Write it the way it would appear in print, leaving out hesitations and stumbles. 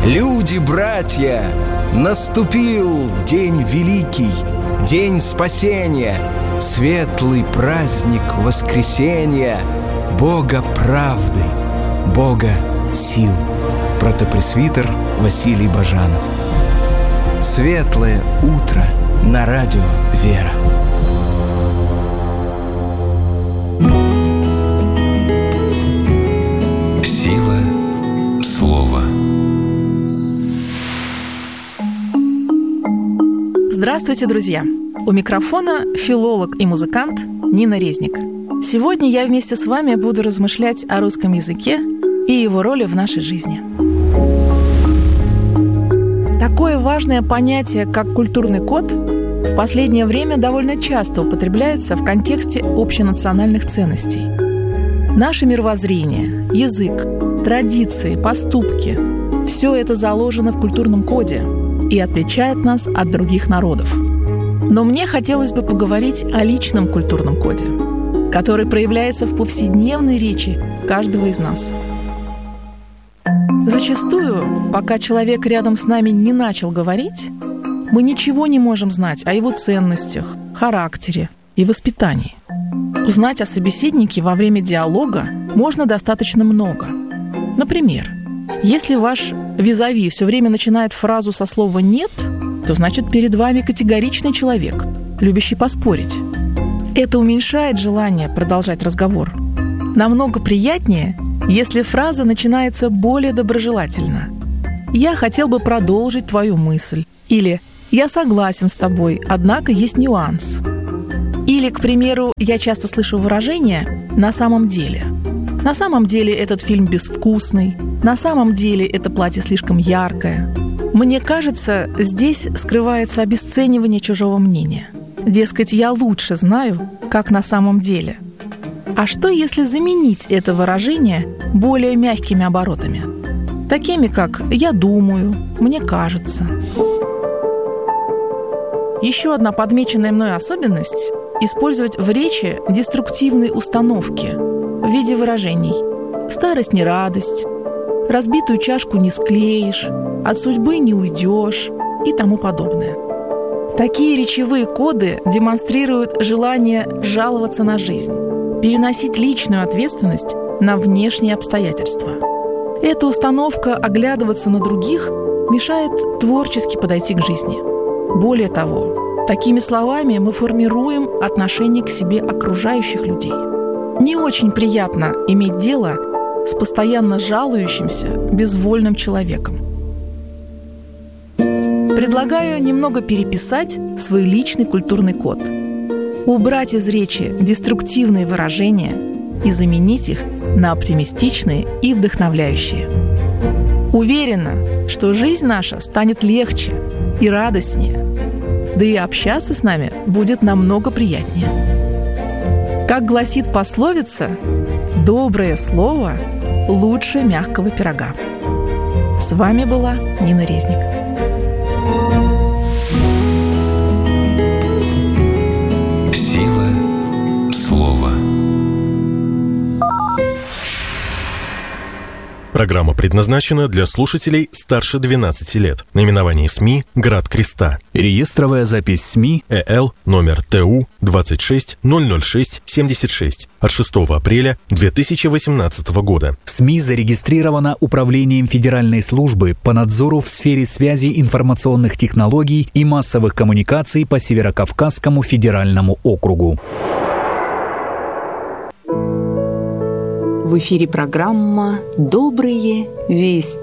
Люди, братья, наступил день великий, день спасения, светлый праздник воскресения Бога правды, Бога сил. Протопресвитер Василий Бажанов. Светлое утро на радио «Вера». Сила слова. Здравствуйте, друзья! У микрофона филолог и музыкант Нина Резник. Сегодня я вместе с вами буду размышлять о русском языке и его роли в нашей жизни. Такое важное понятие, как культурный код, в последнее время довольно часто употребляется в контексте общенациональных ценностей. Наше мировоззрение, язык, традиции, поступки – все это заложено в культурном коде и отличает нас от других народов. Но мне хотелось бы поговорить о личном культурном коде, который проявляется в повседневной речи каждого из нас. Зачастую, пока человек рядом с нами не начал говорить, мы ничего не можем знать о его ценностях, характере и воспитании. Узнать о собеседнике во время диалога можно достаточно много. Например, если ваш визави все время начинает фразу со слова «нет», то значит перед вами категоричный человек, любящий поспорить. Это уменьшает желание продолжать разговор. Намного приятнее, если фраза начинается более доброжелательно. «Я хотел бы продолжить твою мысль» или «Я согласен с тобой, однако есть нюанс». Или, к примеру, я часто слышу выражение «на самом деле». На самом деле этот фильм безвкусный, на самом деле это платье слишком яркое. Мне кажется, здесь скрывается обесценивание чужого мнения. Дескать, я лучше знаю, как на самом деле. А что, если заменить это выражение более мягкими оборотами? Такими, как «я думаю», «мне кажется». Еще одна подмеченная мной особенность – использовать в речи деструктивные установки в виде выражений «старость не радость», «разбитую чашку не склеишь», «от судьбы не уйдешь» и тому подобное. Такие речевые коды демонстрируют желание жаловаться на жизнь, переносить личную ответственность на внешние обстоятельства. Эта установка оглядываться на других мешает творчески подойти к жизни. Более того, такими словами мы формируем отношение к себе окружающих людей. Не очень приятно иметь дело с постоянно жалующимся, безвольным человеком. Предлагаю немного переписать свой личный культурный код, убрать из речи деструктивные выражения и заменить их на оптимистичные и вдохновляющие. Уверена, что жизнь наша станет легче и радостнее, да и общаться с нами будет намного приятнее. Как гласит пословица, доброе слово лучше мягкого пирога. С вами была Нина Резник. Сила слова. Программа предназначена для слушателей старше 12 лет. Наименование СМИ «Град Креста». Реестровая запись СМИ ЭЛ номер ТУ 2600676 от 6 апреля 2018 года. СМИ зарегистрирована Управлением Федеральной службы по надзору в сфере связи информационных технологий и массовых коммуникаций по Северокавказскому федеральному округу. В эфире программа «Добрые вести».